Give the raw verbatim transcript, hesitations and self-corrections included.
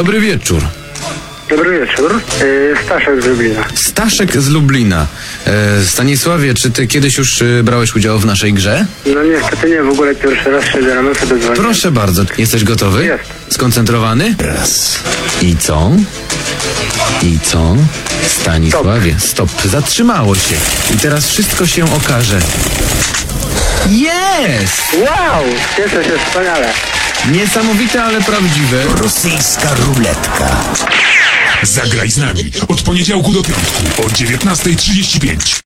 Dobry wieczór. Dobry wieczór. Yy, Staszek z Lublina. Staszek z Lublina. E, Stanisławie, czy ty kiedyś już y, brałeś udział w naszej grze? No niestety nie, w ogóle pierwszy raz się rano sobie dzwonię. Proszę bardzo. Jesteś gotowy? Jest. Skoncentrowany? Raz. I co? I co? Stanisławie, stop. Zatrzymało się. I teraz wszystko się okaże. Jest! Wow! Cieszę się, wspaniale. Niesamowite, ale prawdziwe. Rosyjska ruletka. Zagraj z nami od poniedziałku do piątku o dziewiętnasta trzydzieści pięć.